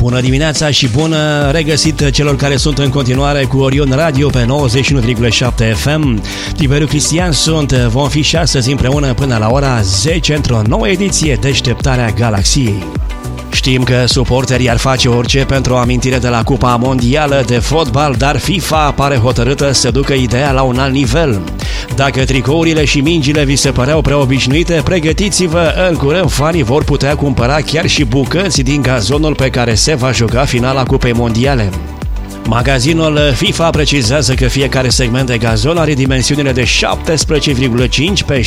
Bună dimineața și bună regăsit celor care sunt în continuare cu Orion Radio pe 91,7 FM. Tiberiu Cristian sunt, vom fi și astăzi împreună până la ora 10 într-o nouă ediție Deșteptarea Galaxiei. Știm că suporterii ar face orice pentru o amintire de la Cupa Mondială de Fotbal, dar FIFA pare hotărâtă să ducă ideea la un alt nivel. Dacă tricourile și mingile vi se păreau prea obișnuite, pregătiți-vă, în curând fanii vor putea cumpăra chiar și bucăți din gazonul pe care se va juca finala Cupei Mondiale. Magazinul FIFA precizează că fiecare segment de gazon are dimensiunile de 17,5 pe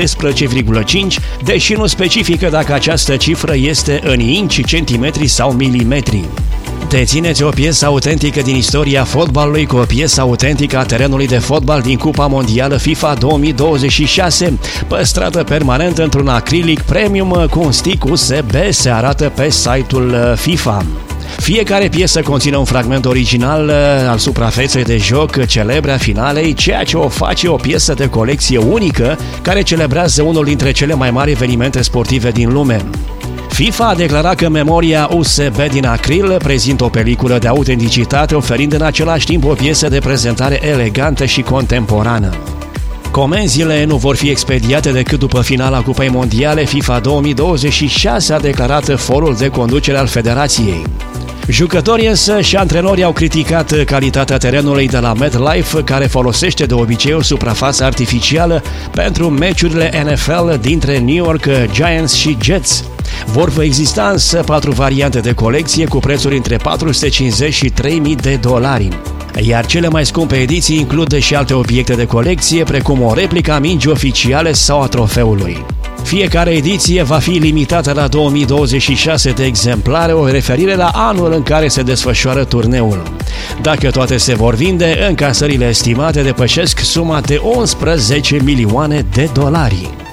17,5, deși nu specifică dacă această cifră este în inci, centimetri sau milimetri. Dețineți o piesă autentică din istoria fotbalului cu o piesă autentică a terenului de fotbal din Cupa Mondială FIFA 2026, păstrată permanent într-un acrilic premium cu un stick USB, se arată pe site-ul FIFA. Fiecare piesă conține un fragment original al suprafeței de joc celebre a finalei, ceea ce o face o piesă de colecție unică care celebrează unul dintre cele mai mari evenimente sportive din lume. FIFA a declarat că memoria USB din acril prezintă o peliculă de autenticitate, oferind în același timp o piesă de prezentare elegantă și contemporană. Comenzile nu vor fi expediate decât după finala Cupei Mondiale FIFA 2026, a declarat forul de conducere al federației. Jucătorii însă și antrenorii au criticat calitatea terenului de la MetLife, care folosește de obicei o suprafață artificială pentru meciurile NFL dintre New York Giants și Jets. Vor exista însă 4 variante de colecție cu prețuri între $450 și $3.000, iar cele mai scumpe ediții includ și alte obiecte de colecție, precum o replică a mingii oficiale sau a trofeului. Fiecare ediție va fi limitată la 2026 de exemplare, o referire la anul în care se desfășoară turneul. Dacă toate se vor vinde, încasările estimate depășesc suma de $11 milioane.